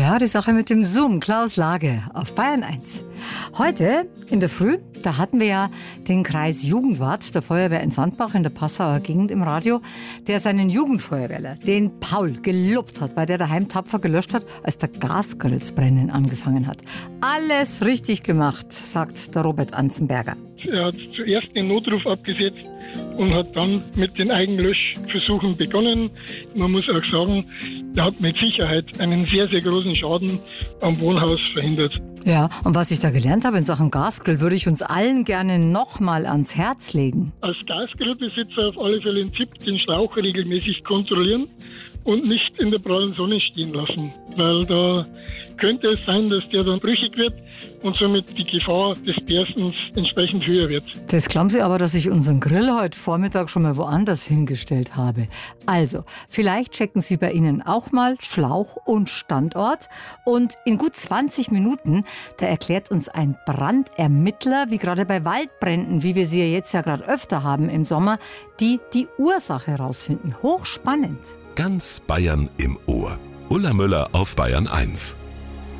Ja, die Sache mit dem Zoom. Klaus Lage auf Bayern 1. Heute in der Früh, da hatten wir ja den Kreis Jugendwart der Feuerwehr in Sandbach in der Passauer Gegend im Radio, der seinen Jugendfeuerwehrler, den Paul, gelobt hat, weil der daheim tapfer gelöscht hat, als der Gasgrillsbrennen angefangen hat. Alles richtig gemacht, sagt der Robert Anzenberger. Er hat zuerst den Notruf abgesetzt und hat dann mit den Eigenlöschversuchen begonnen. Man muss auch sagen, er hat mit Sicherheit einen sehr, sehr großen Schaden am Wohnhaus verhindert. Ja, und was ich da gelernt habe in Sachen Gasgrill, würde ich uns allen gerne nochmal ans Herz legen. Als Gasgrillbesitzer auf alle Fälle einen Tipp, den Schlauch regelmäßig kontrollieren und nicht in der prallen Sonne stehen lassen, weil da könnte es sein, dass der dann brüchig wird und somit die Gefahr des Berstens entsprechend höher wird. Das glauben Sie aber, dass ich unseren Grill heute Vormittag schon mal woanders hingestellt habe. Also, vielleicht checken Sie bei Ihnen auch mal Schlauch und Standort. Und in gut 20 Minuten, da erklärt uns ein Brandermittler, wie gerade bei Waldbränden, wie wir sie ja jetzt ja gerade öfter haben im Sommer, die Ursache herausfinden. Hochspannend. Ganz Bayern im Ohr. Ulla Müller auf Bayern 1.